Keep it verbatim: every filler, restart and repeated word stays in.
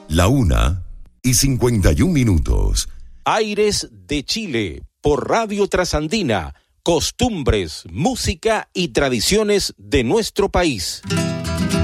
La una y cincuenta y un minutos. Aires de Chile, por Radio Trasandina. Costumbres, música y tradiciones de nuestro país.